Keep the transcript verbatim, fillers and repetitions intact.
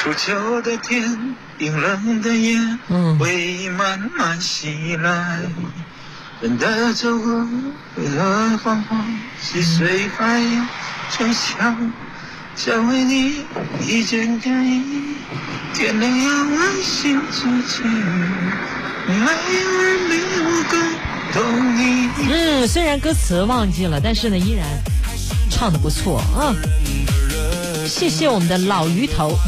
初秋的天，冰冷的夜，会慢慢袭来。人的走过，为了繁华，细水还要成墙。想为你一见天意，天亮要安心之前，没有人比我更懂你。 嗯，虽然歌词忘记了，但是呢，依然唱得不错啊。谢谢我们的老鱼头。